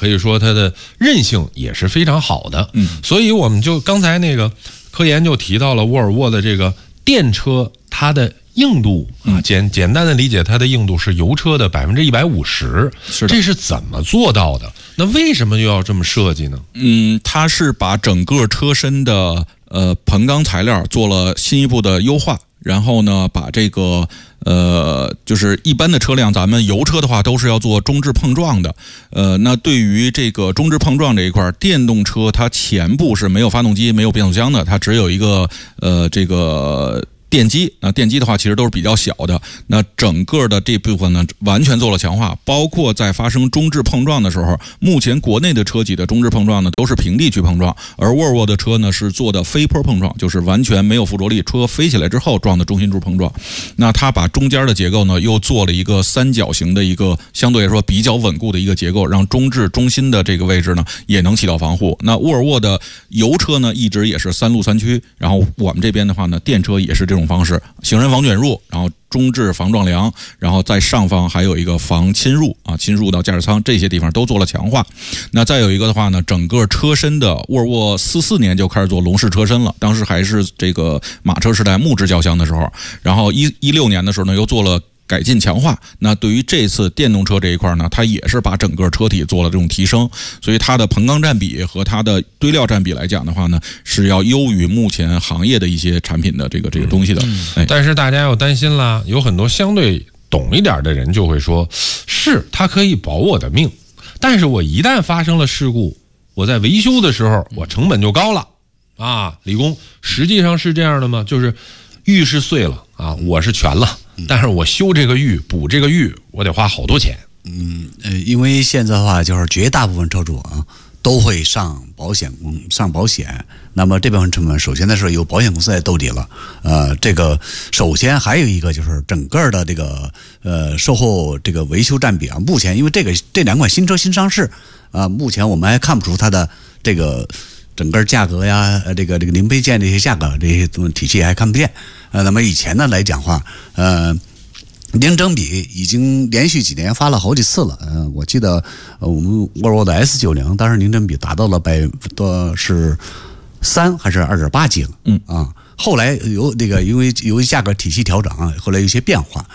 可以说它的韧性也是非常好的。所以我们就刚才那个科研就提到了沃尔沃的这个电车，它的硬度啊，简单的理解，它的硬度是油车的150%，这是怎么做到的？那为什么又要这么设计呢？ 它是把整个车身的硼钢材料做了新一步的优化，然后呢，把这个就是一般的车辆，咱们油车的话都是要做中置碰撞的。那对于这个中置碰撞这一块，电动车它前部是没有发动机、没有变速箱的，它只有一个这个电机。那电机的话其实都是比较小的，那整个的这部分呢完全做了强化，包括在发生中置碰撞的时候，目前国内的车企的中置碰撞呢都是平地去碰撞，而沃尔沃的车呢是做的飞坡碰撞，就是完全没有附着力，车飞起来之后撞的中心柱碰撞。那它把中间的结构呢又做了一个三角形的一个相对来说比较稳固的一个结构，让中置中心的这个位置呢也能起到防护。那沃尔沃的油车呢一直也是3路3驱，然后我们这边的话呢电车也是这种方式，行人防卷入，然后中置防撞梁，然后在上方还有一个防侵入啊，侵入到驾驶舱，这些地方都做了强化。那再有一个的话呢，整个车身的沃尔沃44年就开始做笼式车身了，当时还是这个马车时代木质轿厢的时候，然后16年的时候呢又做了改进强化。那对于这次电动车这一块呢，它也是把整个车体做了这种提升，所以它的硼钢占比和它的堆料占比来讲的话呢，是要优于目前行业的一些产品的这个东西的。 但是大家要担心啦，有很多相对懂一点的人就会说，是它可以保我的命，但是我一旦发生了事故，我在维修的时候我成本就高了啊。李工，实际上是这样的吗？就是玉是碎了啊，我是全了，但是我修这个玉补这个玉我得花好多钱。 因为现在的话就是绝大部分车主啊都会上保险，那么这部分成本首先的是由保险公司来兜底了。这个首先还有一个就是整个的这个售后这个维修占比啊，目前因为这两款新车新上市啊，目前我们还看不出它的这个整个价格呀，这个零配件这些价格这些体系还看不见。那么以前呢来讲话，零整比已经连续几年发了好几次了。我记得我们沃尔沃的 S90 当时零整比达到了是3还是2.8几了。后来因为价格体系调整啊，后来有些变化。